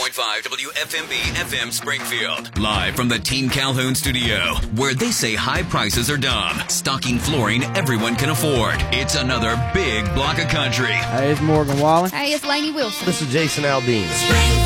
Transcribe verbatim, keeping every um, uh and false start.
point five W F M B F M Springfield. Live from the Team Calhoun studio, where they say high prices are dumb. Stocking flooring everyone can afford. It's another big block of country. Hey, it's Morgan Wallen. Hey, it's Lainey Wilson. This is Jason Aldean.